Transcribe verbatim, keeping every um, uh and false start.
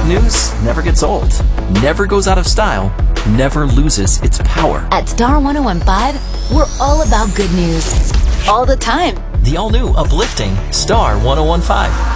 Good news never gets old, never goes out of style, never loses its power. At Star one oh one point five, we're all about good news. All the time. The all-new, uplifting Star one oh one point five.